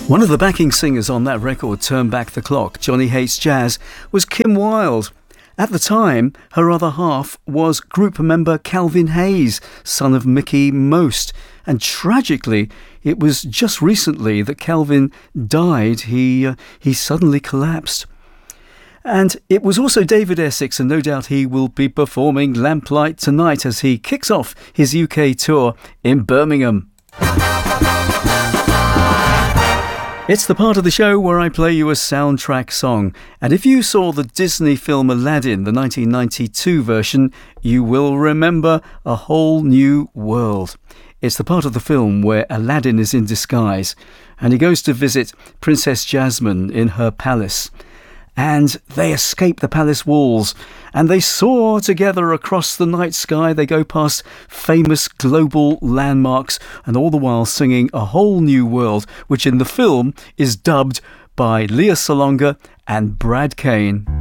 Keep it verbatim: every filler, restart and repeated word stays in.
One of the backing singers on that record, Turn Back the Clock, Johnny Hates Jazz, was Kim Wilde. At the time, her other half was group member Calvin Hayes, son of Mickie Most. And tragically, it was just recently that Calvin died. He, uh, he suddenly collapsed. And it was also David Essex, and no doubt he will be performing Lamplight tonight as he kicks off his U K tour in Birmingham. It's the part of the show where I play you a soundtrack song. And if you saw the Disney film Aladdin, the nineteen ninety-two version, you will remember A Whole New World. It's the part of the film where Aladdin is in disguise and he goes to visit Princess Jasmine in her palace. And they escape the palace walls and they soar together across the night sky. They go past famous global landmarks and all the while singing A Whole New World, which in the film is dubbed by Lea Salonga and Brad Kane.